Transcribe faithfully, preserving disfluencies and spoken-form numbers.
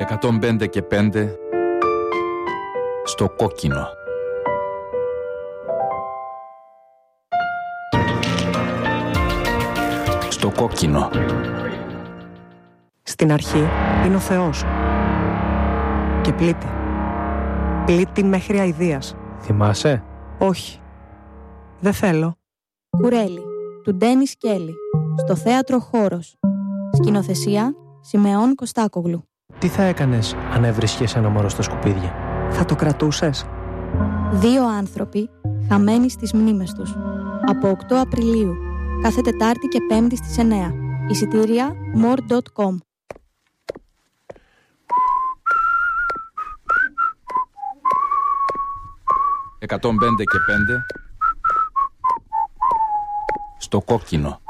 εκατόν πέντε και πέντε στο κόκκινο. Στο κόκκινο. Στην αρχή είναι ο Θεός. Και πλήττει. Πλήττει μέχρι αηδίας. Θυμάσαι? Όχι. Δεν θέλω. Κουρέλι, του Ντένις Κέλλη. Στο θέατρο Χώρος. Σκηνοθεσία Σιμεών Κωστάκογλου. Τι θα έκανες αν έβρισκες ένα μωρό στα σκουπίδια? Θα το κρατούσες? Δύο άνθρωποι χαμένοι στις μνήμες τους. Από οκτώ Απριλίου. Κάθε Τετάρτη και Πέμπτη στις εννέα. Εισιτήρια more τελεία com. εκατόν πέντε και πέντε στο κόκκινο.